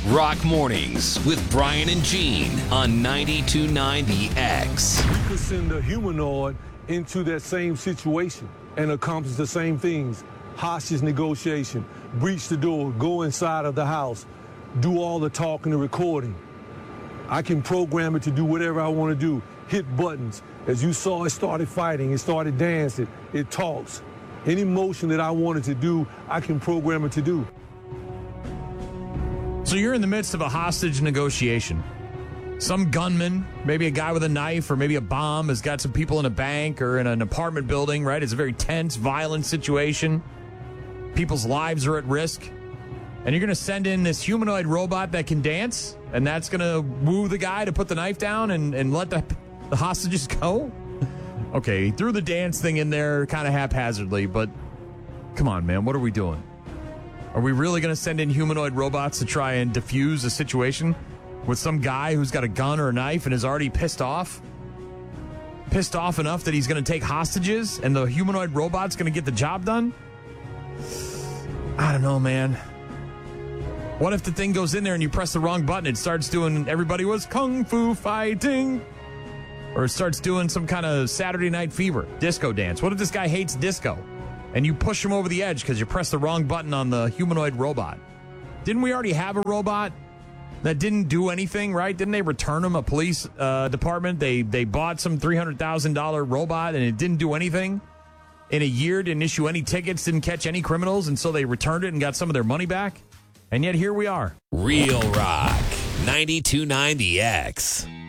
Rock Mornings with Brian and Gene on 92.9 The X. We could send a humanoid into that same situation and accomplish the same things. Hostage negotiation, breach the door, go inside of the house, do all the talking and recording. I can program it to do whatever I want to do, hit buttons. As you saw, it started fighting, it started dancing, it talks. Any motion that I wanted to do, I can program it to do. So you're in the midst of a hostage negotiation. Some gunman, maybe a guy with a knife or maybe a bomb, has got some people in a bank or in an apartment building, right? It's a very tense, violent situation. People's lives are at risk. And you're going to send in this humanoid robot that can dance, and that's going to woo the guy to put the knife down and let the hostages go? Okay, he threw the dance thing in there kind of haphazardly, but come on, man, what are we doing? Are we really going to send in humanoid robots to try and defuse a situation with some guy who's got a gun or a knife and is already pissed off? Pissed off enough that he's going to take hostages and the humanoid robot's going to get the job done? I don't know, man. What if the thing goes in there and you press the wrong button? It starts doing everybody was kung fu fighting. Or it starts doing some kind of Saturday Night Fever, disco dance. What if this guy hates disco? And you push him over the edge because you pressed the wrong button on the humanoid robot. Didn't we already have a robot that didn't do anything, right? Didn't they return him a police department? They bought some $300,000 robot and it didn't do anything. In a year, didn't issue any tickets, didn't catch any criminals, and so they returned it and got some of their money back. And yet here we are. Real Rock 92.9 The X.